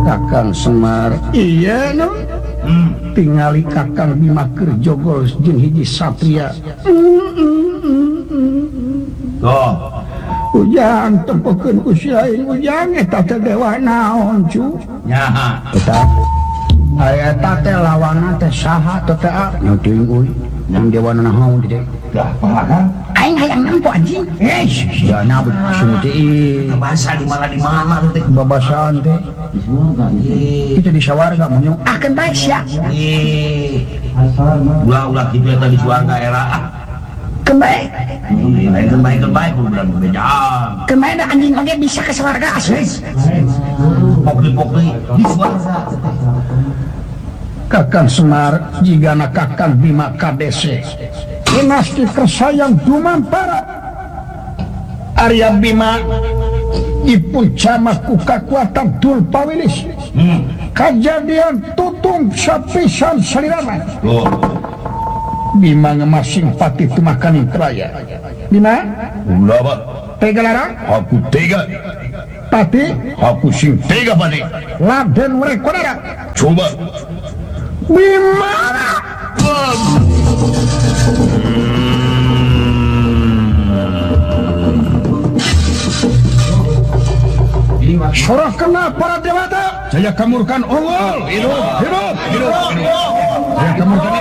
Kakang Semar iya no tingali Kakang Bima keur jogol jeung hiji satria ujang tempokeun ku si lain ujang eta teh dewa naon cu nyaha eta aya eta teh lawanna teh saha teh nya teuing euy yang dewa naon di dah paha aing hayang nempo anjing ya na sunu teh bahasa di mana teh babasaan teh itu di sawarga munyung akan baik sia ulah kitu eta di swarga era kembali baik bulan bejaan kembali anjing oge bisa ke sawarga asli pokli di swarga Kakang Semar jigana Kakang Bima Kadese dinasti tersayang dumampara Arya Bima dipun camah ku kakuatan Tulpawilis kejadian tutung sapisan salirana Bima ngemasing pati tumakaning keraya Bima ulah apa tega larang aku tega pati aku sing tega bade laden mereka kodara coba Bima surah kena para dewata saya kamurkan ongol hidup saya kamurkan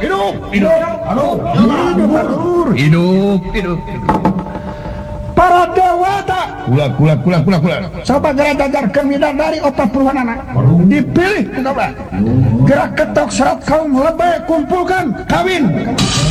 hidup para dewata kula coba gerak jajarkan widadari 40 anak dipilih coba gerak ketok serat kaum lebih kumpulkan kawin